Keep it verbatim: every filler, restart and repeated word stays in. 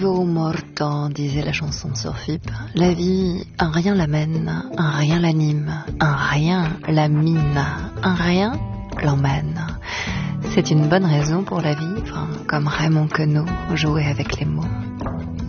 Vivo morto, disait la chanson sur F I P. La vie, un rien l'amène, un rien l'anime, un rien la mine, un rien l'emmène. C'est une bonne raison pour la vivre, comme Raymond Queneau jouait avec les mots.